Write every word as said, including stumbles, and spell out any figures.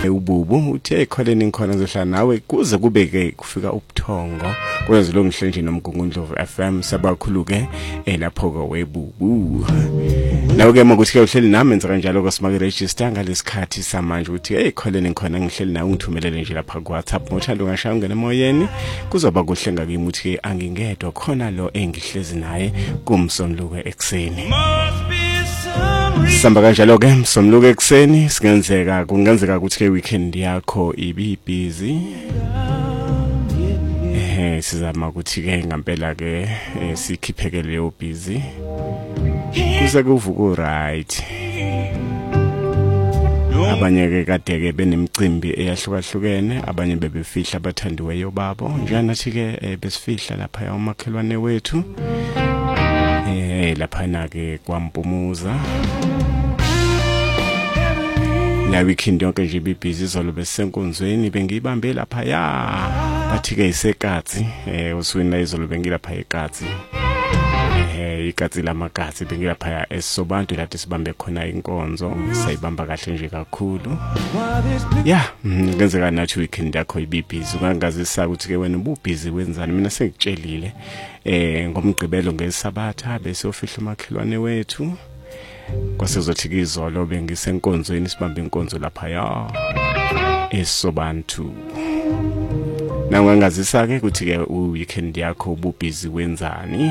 ububu uthe ekholeni ngikhona ngizohlala nawe kuze kubeke kufika ubuthongo kwenze lo ngihle nomgungundlovu F M sabakhuluke elapho ko webubu nawe ke makuthi ke uhleli nami enza kanjalo ko smake register ngalesikhathi samanje uthi hey ekholeni ngikhona ngihleli nawe ngithumelele nje lapha ku WhatsApp mothando ngashaya ungena emoyeni kuzoba kuhle ngakimi uthi ke angingedwa khona lo engihlezi naye kumsonluke ekseni samba kanjalo ke msomluko ekseni singenzeka kungenzeka ukuthi ke weekend yakho ibi busy eh sizama ukuthi ke ngempela ke sikhipheke leyo busy kuze kuvuka right abanye ke kade ke benemicimbi eyahlukahlukene abanye bebefihla abathandiweyo babo njana thi ke besifihla lapha yamakhelwane wethu eh lapha na ke kwampumuza la weekend yonke nje ibibhizi izolo besenkonzweni bengibambe lapha ya bathi ke isekatsi eh uswini la izolo bengilapha ekatsi eh ikatsi lamakatsi bengilapha esobantu lathi sibambe khona inkonzo sayibamba kahle nje kakhulu ya ngenzeka nathi weekend yakho ibibhizi ungangazisa ukuthi ke wena ububhizi wenzani mina sengitshelile eh ngomgqibelo ngesabatha bese ofihla umakhelwane wethu kwasizothi izolo bengisenkonzweni sibambe inkonzo lapha ya esobantu na ungangazisa ke ukuthi ke weekend yakho ububhizi wenzani